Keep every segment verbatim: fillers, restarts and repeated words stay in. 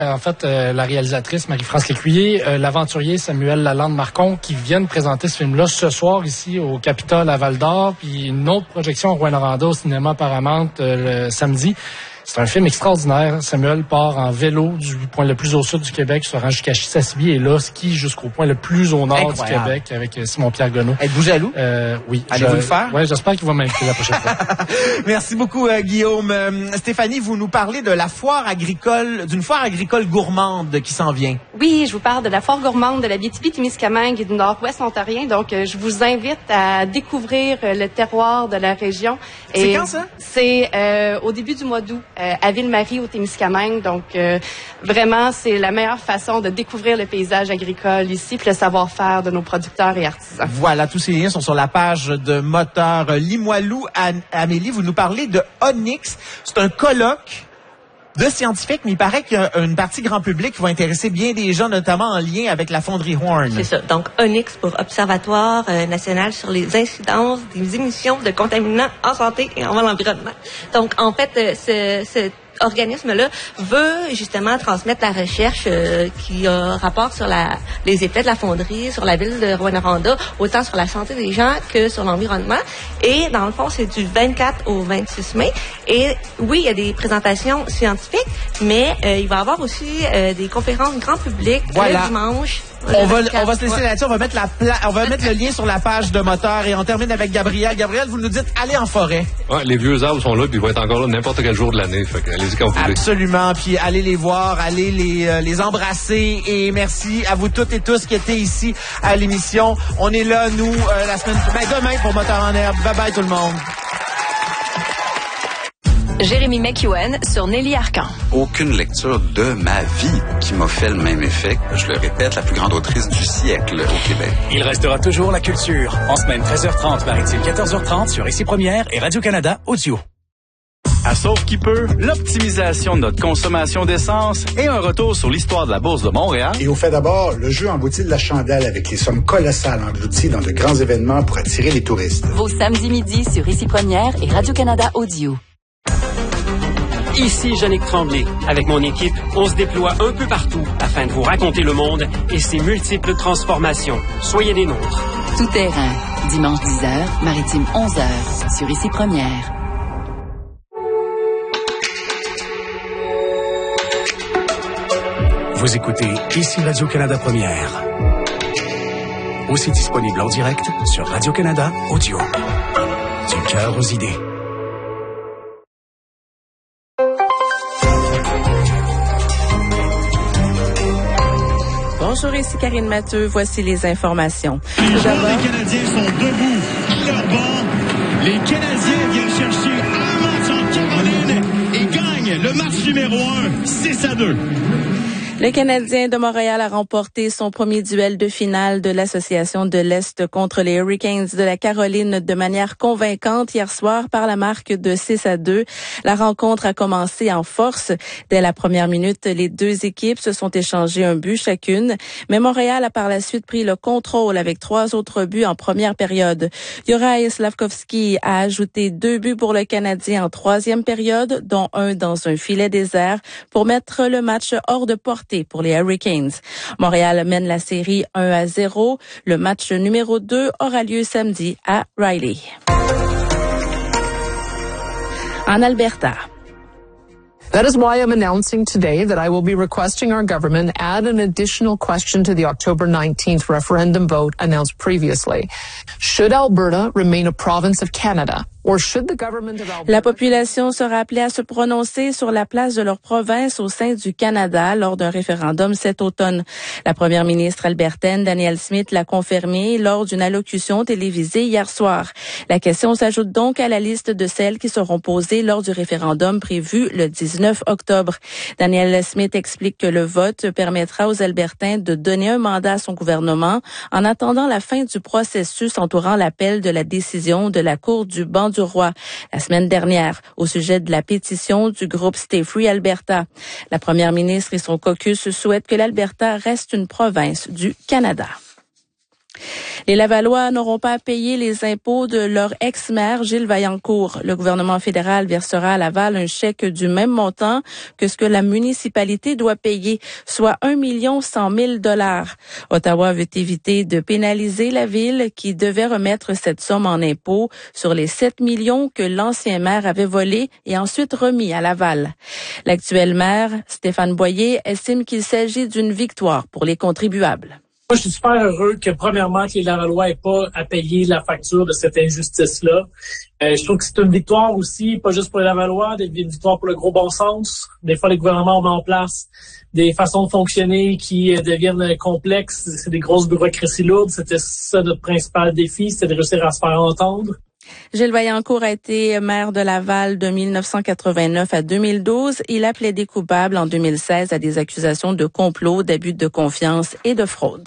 En fait, euh, la réalisatrice Marie-France Lécuyer, euh, l'aventurier Samuel Lalande-Marcon qui viennent présenter ce film-là ce soir ici au Capitole à Val-d'Or, puis une autre projection au Rouyn-Noranda au cinéma Paramount euh, le samedi. C'est un film extraordinaire. Samuel part en vélo du point le plus au sud du Québec, se rend jusqu'à Chisasibi et là, skie jusqu'au point le plus au nord Incroyable. du Québec avec Simon-Pierre Gonneau. Êtes-vous jaloux? Euh, oui. Allez-vous le faire? Oui, j'espère qu'il va m'inviter la prochaine fois. Merci beaucoup, euh, Guillaume. Euh, Stéphanie, vous nous parlez de la foire agricole, d'une foire agricole gourmande qui s'en vient. Oui, je vous parle de la foire gourmande de la Abitibi-Témiscamingue et du Nord-Ouest ontarien. Donc, euh, je vous invite à découvrir euh, le terroir de la région. C'est quand ça? C'est euh, au début du mois d'août, euh, à Ville-Marie, au Témiscamingue. Donc, euh, vraiment, c'est la meilleure façon de découvrir le paysage agricole ici, puis le savoir-faire de nos producteurs et artisans. Voilà, tous ces liens sont sur la page de Moteur Limoilou. Amélie, vous nous parlez de Onyx. C'est un colloque de scientifiques, mais il paraît qu'il y a une partie grand public qui va intéresser bien des gens, notamment en lien avec la fonderie Horn. C'est ça. Donc, Onyx pour Observatoire euh, national sur les incidences des émissions de contaminants en santé et en l'environnement. Donc, en fait, euh, ce, ce organisme-là veut justement transmettre la recherche euh, qui a rapport sur la, les effets de la fonderie, sur la ville de Rouyn-Noranda, autant sur la santé des gens que sur l'environnement. Et dans le fond, c'est du vingt-quatre au vingt-six mai. Et oui, il y a des présentations scientifiques, mais euh, il va y avoir aussi euh, des conférences grand public voilà. le dimanche. On va, on va se laisser là-dessus. On va mettre la pla- on va mettre le lien sur la page de Moteur et on termine avec Gabriel. Gabriel, vous nous dites, allez en forêt. Ouais, les vieux arbres sont là puis ils vont être encore là n'importe quel jour de l'année. Fait que allez-y quand vous voulez. Absolument. Puis allez les voir, allez les, euh, les embrasser et merci à vous toutes et tous qui étaient ici à l'émission. On est là, nous, euh, la semaine, ben, demain pour Moteur en herbe. Bye bye tout le monde. Jérémy McEwen sur Nelly Arcan. Aucune lecture de ma vie qui m'a fait le même effet. Je le répète, la plus grande autrice du siècle au Québec. Il restera toujours la culture. En semaine treize heures trente, maritime quatorze heures trente sur Ici Première et Radio-Canada Audio. À Sauf qui peut, l'optimisation de notre consommation d'essence et un retour sur l'histoire de la Bourse de Montréal. Et au fait d'abord, le jeu emboutit de la chandelle avec les sommes colossales englouties dans de grands événements pour attirer les touristes. Vos samedis midi sur Ici Première et Radio-Canada Audio. Ici Yannick Tremblay. Avec mon équipe, on se déploie un peu partout afin de vous raconter le monde et ses multiples transformations. Soyez des nôtres. Tout terrain, dimanche dix heures, maritime onze heures, sur Ici Première. Vous écoutez Ici Radio-Canada Première. Aussi disponible en direct sur Radio-Canada Audio. Du cœur aux idées. Bonjour, ici Karine Matteux. Voici les informations. Les joueurs des Canadiens sont debout. Leur banc. Les Canadiens viennent chercher un match en Caroline et gagnent le match numéro un, six à deux. Le Canadien de Montréal a remporté son premier duel de finale de l'Association de l'Est contre les Hurricanes de la Caroline de manière convaincante hier soir par la marque de six à deux. La rencontre a commencé en force. Dès la première minute, les deux équipes se sont échangées un but chacune, mais Montréal a par la suite pris le contrôle avec trois autres buts en première période. Juraj Slafkovský a ajouté deux buts pour le Canadien en troisième période, dont un dans un filet désert pour mettre le match hors de portée pour les Hurricanes. Montréal mène la série un à zéro. Le match numéro deux aura lieu samedi à Riley. En Alberta. That is why I'm announcing today that I will be requesting our government add an additional question to the October nineteenth referendum vote announced previously. Should Alberta remain a province of Canada? Or should the government of Alberta... La population sera appelée à se prononcer sur la place de leur province au sein du Canada lors d'un référendum cet automne. La première ministre albertaine, Danielle Smith, l'a confirmé lors d'une allocution télévisée hier soir. La question s'ajoute donc à la liste de celles qui seront posées lors du référendum prévu le dix-neuf octobre. Danielle Smith explique que le vote permettra aux Albertains de donner un mandat à son gouvernement en attendant la fin du processus entourant l'appel de la décision de la Cour du banc du roi la semaine dernière au sujet de la pétition du groupe Stay Free Alberta. La première ministre et son caucus souhaitent que l'Alberta reste une province du Canada. Les Lavallois n'auront pas à payer les impôts de leur ex-maire Gilles Vaillancourt. Le gouvernement fédéral versera à Laval un chèque du même montant que ce que la municipalité doit payer, soit un million cent mille dollars. Ottawa veut éviter de pénaliser la ville qui devait remettre cette somme en impôts sur les sept millions que l'ancien maire avait volés et ensuite remis à Laval. L'actuel maire, Stéphane Boyer, estime qu'il s'agit d'une victoire pour les contribuables. Moi, je suis super heureux que, premièrement, que les Lavallois n'aient pas à payer la facture de cette injustice-là. Euh, je trouve que c'est une victoire aussi, pas juste pour les Lavallois, une victoire pour le gros bon sens. Des fois, les gouvernements met en place des façons de fonctionner qui euh, deviennent complexes. C'est des grosses bureaucraties lourdes. C'était ça notre principal défi, c'était de réussir à se faire entendre. Gilles Vaillancourt a été maire de Laval de mille neuf cent quatre-vingt-neuf à deux mille douze. Il a plaidé coupable en deux mille seize à des accusations de complot, d'abus de confiance et de fraude.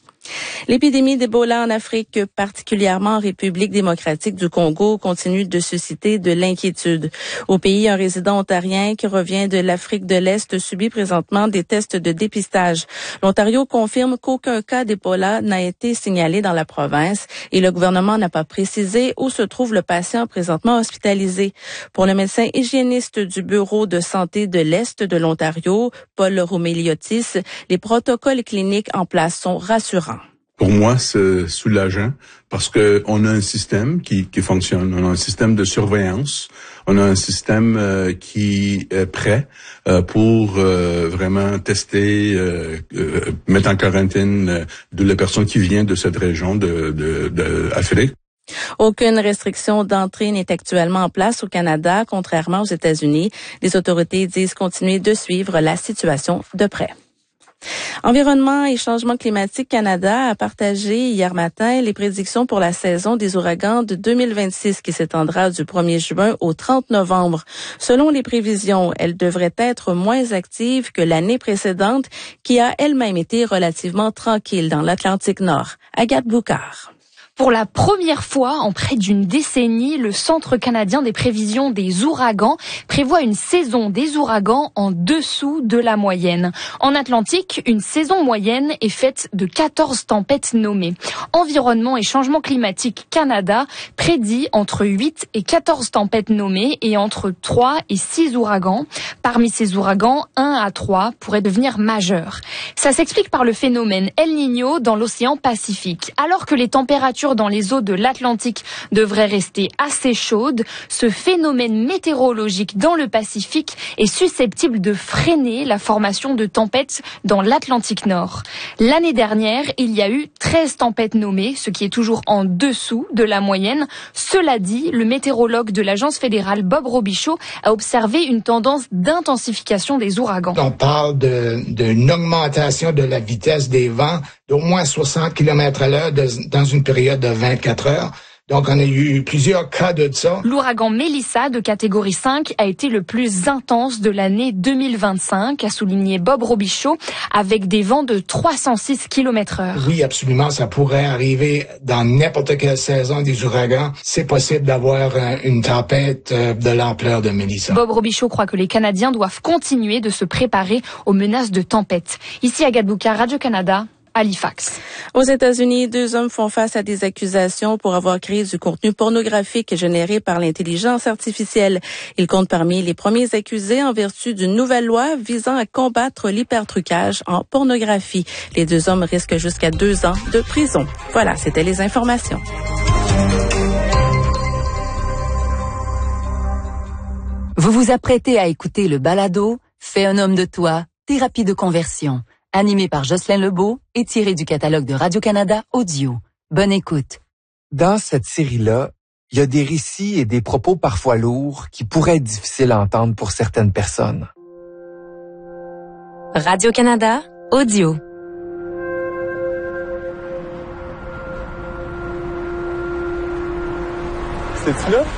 L'épidémie d'Ebola en Afrique, particulièrement en République démocratique du Congo, continue de susciter de l'inquiétude. Au pays, un résident ontarien qui revient de l'Afrique de l'Est subit présentement des tests de dépistage. L'Ontario confirme qu'aucun cas d'Ebola n'a été signalé dans la province et le gouvernement n'a pas précisé où se trouve le patient présentement hospitalisé. Pour le médecin hygiéniste du Bureau de santé de l'Est de l'Ontario, Paul Roumeliotis, les protocoles cliniques en place sont rassurants. Pour moi, c'est soulageant parce que on a un système qui, qui fonctionne. On a un système de surveillance. On a un système euh, qui est prêt euh, pour euh, vraiment tester, euh, euh, mettre en quarantaine euh, de les personnes qui viennent de cette région de, de, de Afrique. Aucune restriction d'entrée n'est actuellement en place au Canada, contrairement aux États-Unis. Les autorités disent continuer de suivre la situation de près. Environnement et changement climatique Canada a partagé hier matin les prédictions pour la saison des ouragans de deux mille vingt-six qui s'étendra du premier juin au trente novembre. Selon les prévisions, elle devrait être moins active que l'année précédente qui a elle-même été relativement tranquille dans l'Atlantique Nord. Agathe Boucard. Pour la première fois en près d'une décennie, le Centre canadien des prévisions des ouragans prévoit une saison des ouragans en dessous de la moyenne. En Atlantique, une saison moyenne est faite de quatorze tempêtes nommées. Environnement et changement climatique Canada prédit entre huit et quatorze tempêtes nommées et entre trois et six ouragans. Parmi ces ouragans, un à trois pourraient devenir majeurs. Ça s'explique par le phénomène El Niño dans l'océan Pacifique. Alors que les températures dans les eaux de l'Atlantique devraient rester assez chaudes, ce phénomène météorologique dans le Pacifique est susceptible de freiner la formation de tempêtes dans l'Atlantique Nord. L'année dernière, il y a eu treize tempêtes nommées, ce qui est toujours en dessous de la moyenne. Cela dit, le météorologue de l'Agence fédérale Bob Robichaud a observé une tendance d'intensification des ouragans. On parle de, d'une augmentation de la vitesse des vents d'au moins soixante kilomètres à l'heure de, dans une période de vingt-quatre heures. Donc, on a eu plusieurs cas de ça. L'ouragan Melissa de catégorie cinq a été le plus intense de l'année deux mille vingt-cinq, a souligné Bob Robichaud, avec des vents de trois cent six kilomètres heure. Oui, absolument. Ça pourrait arriver dans n'importe quelle saison des ouragans. C'est possible d'avoir une tempête de l'ampleur de Melissa. Bob Robichaud croit que les Canadiens doivent continuer de se préparer aux menaces de tempête. Ici, Agathe Boucard, Radio-Canada. Halifax. Aux États-Unis, deux hommes font face à des accusations pour avoir créé du contenu pornographique généré par l'intelligence artificielle. Ils comptent parmi les premiers accusés en vertu d'une nouvelle loi visant à combattre l'hypertrucage en pornographie. Les deux hommes risquent jusqu'à deux ans de prison. Voilà, c'était les informations. Vous vous apprêtez à écouter le balado « Fais un homme de toi, thérapie de conversion ». Animé par Jocelyn Lebeau et tiré du catalogue de Radio-Canada Audio. Bonne écoute. Dans cette série-là, il y a des récits et des propos parfois lourds qui pourraient être difficiles à entendre pour certaines personnes. Radio-Canada Audio. C'est-tu là?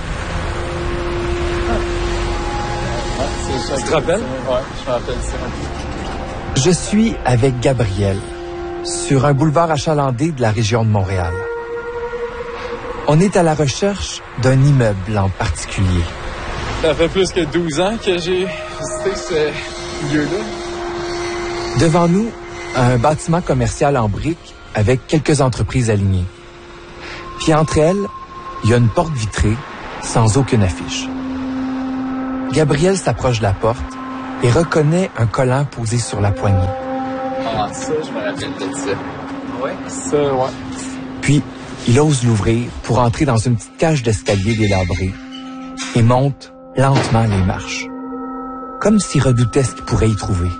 Ah. Ah, tu te rappelles? Ouais, je me rappelle ça. Je suis avec Gabriel, sur un boulevard achalandé de la région de Montréal. On est à la recherche d'un immeuble en particulier. Ça fait plus que douze ans que j'ai visité ce lieu-là. Devant nous, un bâtiment commercial en briques avec quelques entreprises alignées. Puis entre elles, il y a une porte vitrée sans aucune affiche. Gabriel s'approche de la porte et reconnaît un collant posé sur la poignée. Ah, ça, je me rappelle de ça. Ouais, ça, ouais. Puis, il ose l'ouvrir pour entrer dans une petite cage d'escalier délabrée et monte lentement les marches, comme s'il redoutait ce qu'il pourrait y trouver.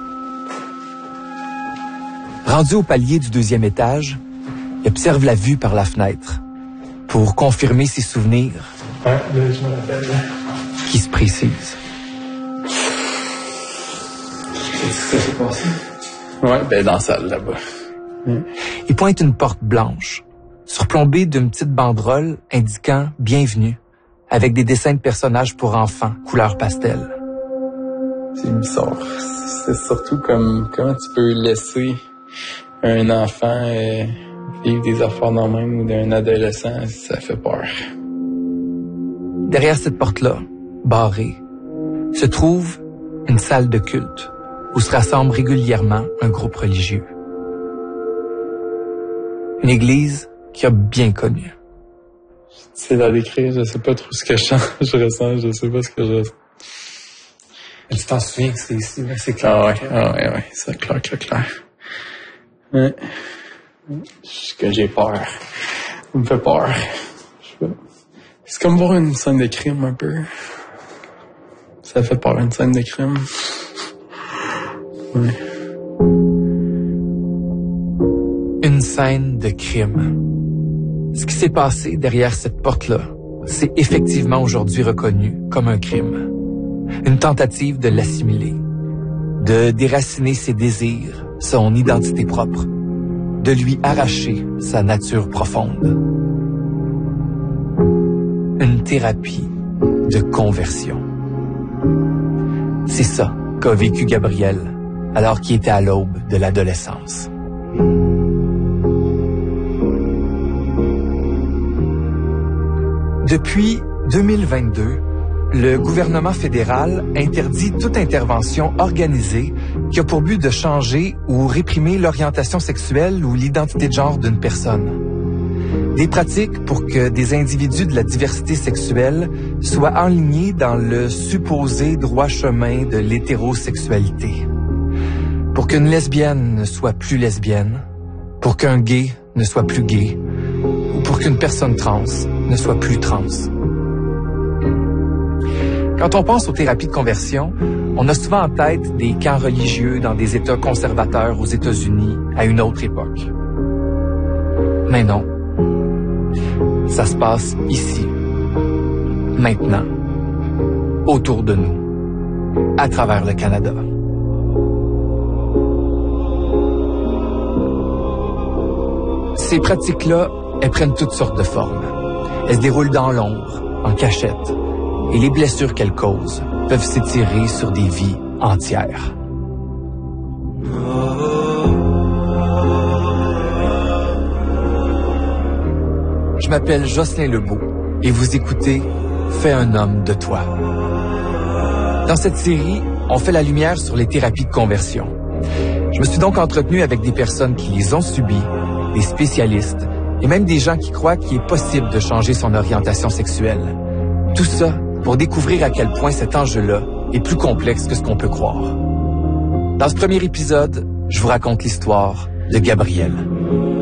Rendu au palier du deuxième étage, il observe la vue par la fenêtre pour confirmer ses souvenirs Ouais, là, je me rappelle. qui se précisent. Qu'est-ce qui s'est passé? Ouais, ben dans la salle, là-bas. Mm. Il pointe une porte blanche, surplombée d'une petite banderole indiquant « Bienvenue », avec des dessins de personnages pour enfants, couleur pastel. C'est bizarre. C'est surtout comme comment tu peux laisser un enfant euh, vivre des affaires dans le même ou d'un adolescent, ça fait peur. Derrière cette porte-là, barrée, se trouve une salle de culte où se rassemble régulièrement un groupe religieux. Une église qu'il a bien connue. C'est la décrire, je sais pas trop ce que je sens, je ressens, je sais pas ce que je ressens. Tu t'en souviens que c'est ici, là, c'est clair. Ah ouais, ah ouais, ouais, c'est clair, clair, clair. Ouais. Que j'ai peur. Ça me fait peur. Je sais pas. C'est comme voir une scène de crime un peu. Ça fait peur, une scène de crime. Ouais. Une scène de crime. Ce qui s'est passé derrière cette porte-là, c'est effectivement aujourd'hui reconnu comme un crime. Une tentative de l'assimiler, de déraciner ses désirs, son identité propre, de lui arracher sa nature profonde. Une thérapie de conversion. C'est ça qu'a vécu Gabriel alors qu'il était à l'aube de l'adolescence. Depuis deux mille vingt-deux, le gouvernement fédéral interdit toute intervention organisée qui a pour but de changer ou réprimer l'orientation sexuelle ou l'identité de genre d'une personne. Des pratiques pour que des individus de la diversité sexuelle soient enlignés dans le supposé droit chemin de l'hétérosexualité. Pour qu'une lesbienne ne soit plus lesbienne, pour qu'un gay ne soit plus gay, ou pour qu'une personne trans ne soit plus trans. Quand on pense aux thérapies de conversion, on a souvent en tête des camps religieux dans des États conservateurs aux États-Unis à une autre époque. Mais non. Ça se passe ici, maintenant, autour de nous, à travers le Canada. Ces pratiques-là, elles prennent toutes sortes de formes. Elles se déroulent dans l'ombre, en cachette, et les blessures qu'elles causent peuvent s'étirer sur des vies entières. Je m'appelle Jocelyn Lebeau et vous écoutez Fais un homme de toi. Dans cette série, on fait la lumière sur les thérapies de conversion. Je me suis donc entretenu avec des personnes qui les ont subies, des spécialistes et même des gens qui croient qu'il est possible de changer son orientation sexuelle. Tout ça pour découvrir à quel point cet enjeu-là est plus complexe que ce qu'on peut croire. Dans ce premier épisode, je vous raconte l'histoire de Gabriel.